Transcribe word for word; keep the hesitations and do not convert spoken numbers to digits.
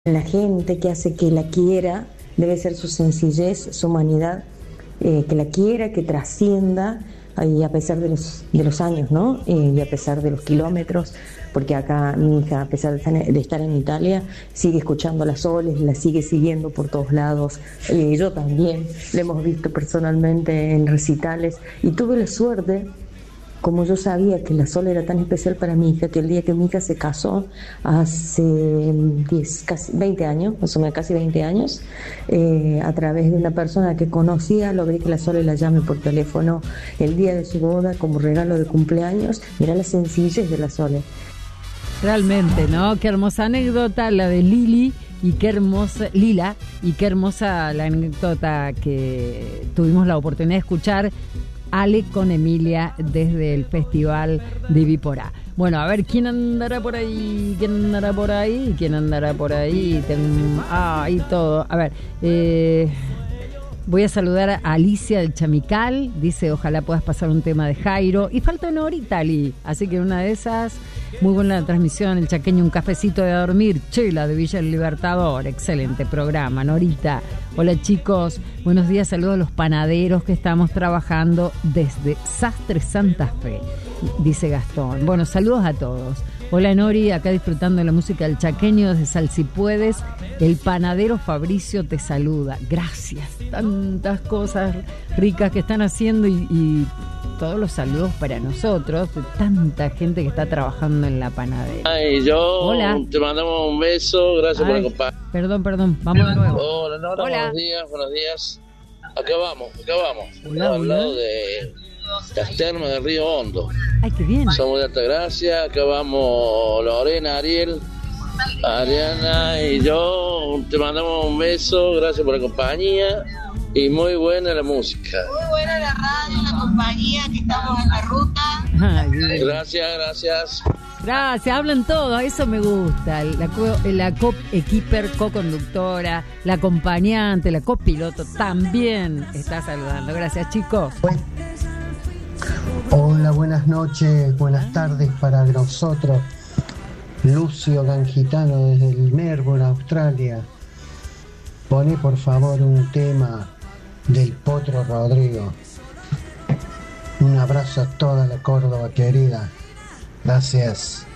la gente, que hace que la quiera, debe ser su sencillez, su humanidad, eh, que la quiera, que trascienda, y a pesar de los, de los años, ¿no? Eh, y a pesar de los kilómetros, porque acá mi hija, a pesar de estar, de estar en Italia, sigue escuchando a la Sole, la sigue siguiendo por todos lados. Eh, yo también la hemos visto personalmente en recitales, y tuve la suerte, como yo sabía que la Sole era tan especial para mi hija, que el día que mi hija se casó, hace diez, casi veinte años, más o menos casi veinte años, eh, a través de una persona que conocía, logré que la Sole la llame por teléfono el día de su boda como regalo de cumpleaños. Mirá la sencillez de la Sole. Realmente, ¿no? Qué hermosa anécdota la de Lili, y qué hermosa, Lila, y qué hermosa la anécdota que tuvimos la oportunidad de escuchar Ale con Emilia desde el Festival de Viporá. Bueno, a ver, ¿quién andará por ahí? ¿Quién andará por ahí? ¿Quién andará por ahí? Ten... Ah, ahí todo. A ver, eh... voy a saludar a Alicia del Chamical. Dice, ojalá puedas pasar un tema de Jairo. Y falta una horita, Ali. Así que una de esas, muy buena la transmisión. El Chaqueño, un cafecito de dormir. Chela de Villa El Libertador. Excelente programa, Norita. Hola, chicos. Buenos días. Saludos a los panaderos que estamos trabajando desde Sastre Santa Fe, dice Gastón. Bueno, saludos a todos. Hola, Nori, acá disfrutando de la música del Chaqueño desde Sal Si Puedes. El panadero Fabricio te saluda. Gracias. Tantas cosas ricas que están haciendo, y, y todos los saludos para nosotros, de tanta gente que está trabajando en la panadería. Ay, yo Hola. Te mandamos un beso, gracias Ay, por acompañar. Perdón, perdón, vamos de nuevo. Hola, Nora, Hola. buenos días, buenos días. Acá vamos, acá vamos. Hola, Al hola. lado de las termas del Río Hondo. Ay, qué bien. Somos de Altagracia, acá vamos Lorena, Ariel, Ariana y yo. Te mandamos un beso, gracias por la compañía. Y muy buena la música. Muy buena la radio, la compañía, que estamos en la ruta. Ay, bien. Gracias, gracias. Gracias, hablan todo, eso me gusta. La, co, la co-equiper, co-conductora, la acompañante, la copiloto también está saludando. Gracias, chicos. Hola, buenas noches, buenas tardes para nosotros. Lucio Gangitano desde el Melbourne, Australia. Pone por favor un tema del Potro Rodrigo. Un abrazo a toda la Córdoba querida. Gracias.